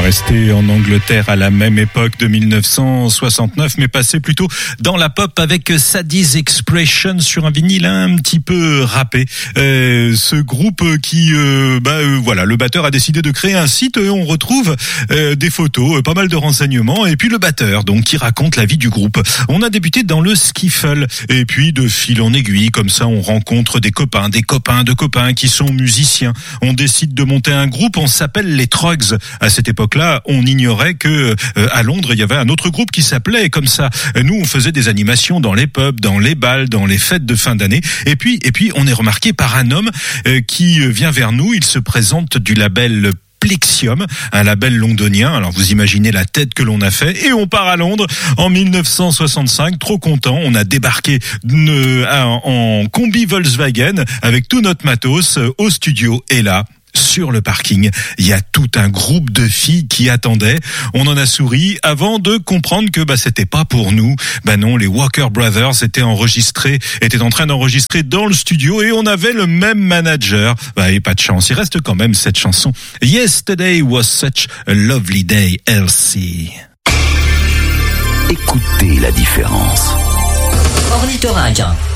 rester en Angleterre à la même époque de 1969, mais passer plutôt dans la pop avec Sadie's Expression sur un vinyle un petit peu râpé. Ce groupe qui, voilà, le batteur a décidé de créer un site et on retrouve des photos, pas mal de renseignements, et puis le batteur, donc, qui raconte la vie du groupe. On a débuté dans le skiffle, et puis de fil en aiguille, comme ça, on rencontre des copains de copains qui sont musiciens. On décide de monter un groupe, on s'appelle les Trogs. À cette époque-là, on ignorait que à Londres, il y avait un autre groupe qui s'appelait comme ça. Nous, on faisait des animations dans les pubs, dans les bals, dans les fêtes de fin d'année. Et puis, on est remarqué par un homme qui vient vers nous. Il se présente du label Plexium, un label londonien. Alors vous imaginez la tête que l'on a fait, et on part à Londres en 1965, trop content. On a débarqué en combi Volkswagen avec tout notre matos au studio, et là, sur le parking, il y a tout un groupe de filles qui attendaient. On en a souri avant de comprendre que c'était pas pour nous. Non, les Walker Brothers étaient en train d'enregistrer dans le studio, et on avait le même manager. Et pas de chance, il reste quand même cette chanson. Yesterday was such a lovely day, Elsie. Écoutez la différence. Ornithorynque.